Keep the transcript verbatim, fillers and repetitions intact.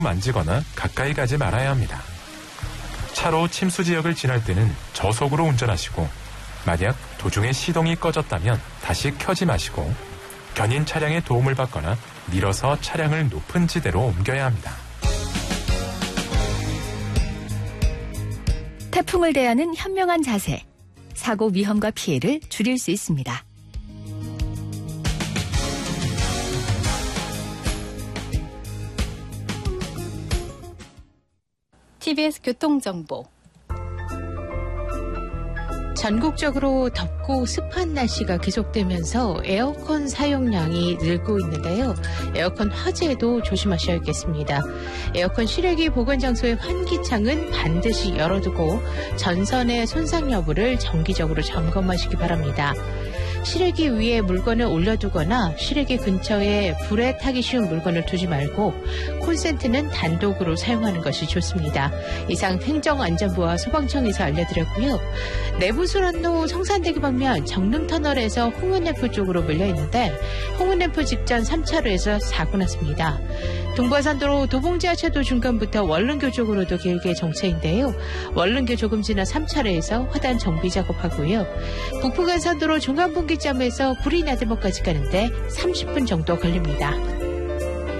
만지거나 가까이 가지 말아야 합니다. 차로 침수 지역을 지날 때는 저속으로 운전하시고 만약 도중에 시동이 꺼졌다면 다시 켜지 마시고 견인 차량의 도움을 받거나 밀어서 차량을 높은 지대로 옮겨야 합니다. 태풍을 대하는 현명한 자세, 사고 위험과 피해를 줄일 수 있습니다. 티비에스 교통정보. 전국적으로 덥고 습한 날씨가 계속되면서 에어컨 사용량이 늘고 있는데요. 에어컨 화재도 조심하셔야겠습니다. 에어컨 실외기 보관 장소의 환기창은 반드시 열어두고 전선의 손상 여부를 정기적으로 점검하시기 바랍니다. 실외기 위에 물건을 올려두거나 실외기 근처에 불에 타기 쉬운 물건을 두지 말고 콘센트는 단독으로 사용하는 것이 좋습니다. 이상 행정안전부와 소방청에서 알려드렸고요. 내부순환로 성산대교 방면 정릉터널에서 홍은램프 쪽으로 몰려있는데 홍은램프 직전 삼 차로에서 사고 났습니다. 동부간선도로 도봉지하차도 중간부터 월릉교 쪽으로도 길게 정체인데요. 월릉교 조금 지나 삼 차로에서 화단 정비 작업하고요. 북부간선도로 중간분기점에서 구리나들목까지 가는데 삼십 분 정도 걸립니다.